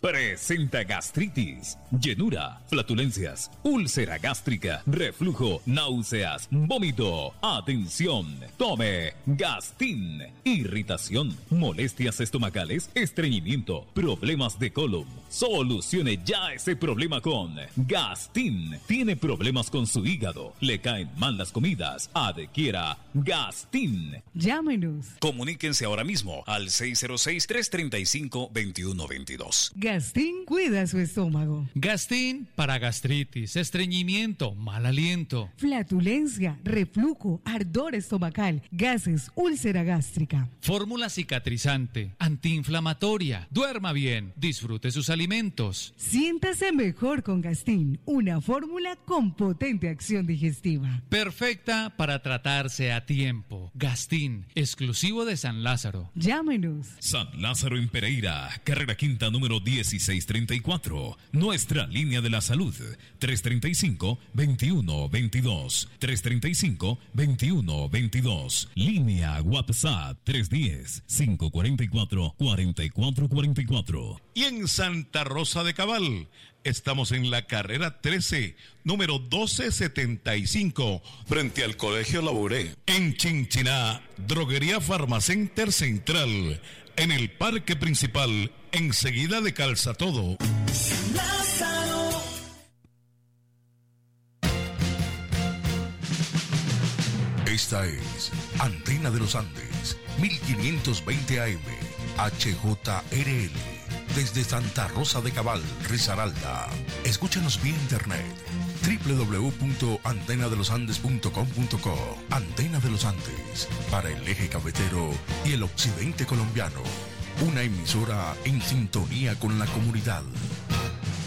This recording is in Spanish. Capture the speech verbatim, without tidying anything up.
presenta gastritis, llenura, flatulencias, úlcera gástrica, reflujo, náuseas, vómito. Atención, tome Gastin. Irritación, molestias estomacales, estreñimiento, problemas de colon. Solucione ya ese problema con Gastin. Tiene problemas con su hígado, le caen mal las comidas. Adquiera Gastin. Llámenos. Comuníquense ahora mismo al seis cero seis, tres tres cinco, dos uno dos dos. Gastin cuida su estómago. Gastin para gastritis, estreñimiento, mal aliento, flatulencia, reflujo, ardor estomacal, gases, úlcera gástrica. Fórmula cicatrizante, antiinflamatoria. Duerma bien, disfrute sus alimentos. Siéntase mejor con Gastin, una fórmula con potente acción digestiva. Perfecta para tratarse a tiempo. Gastin, exclusivo de San Lázaro. Llámenos. San Lázaro en Pereira, carrera quinta número dieciséis treinta y cuatro. Nuestra línea de la salud, tres tres cinco, dos uno dos dos. tres tres cinco, dos uno dos dos. Línea WhatsApp tres uno cero, cinco cuatro cuatro, cuatro cuatro cuatro cuatro. Y en Santa Rosa de Cabal, estamos en la carrera trece, número doce setenta y cinco, frente al Colegio Labouré. En Chinchiná, Droguería Farmacenter Central, en el parque principal, enseguida de Calzatodo. Lázaro. Esta es Antena de los Andes, mil quinientos veinte A M, H J R L, desde Santa Rosa de Cabal, Risaralda. Escúchanos vía internet, doble u doble u doble u punto antena de los andes punto com punto co. Antena de los Andes, para el eje cafetero y el occidente colombiano. Una emisora en sintonía con la comunidad.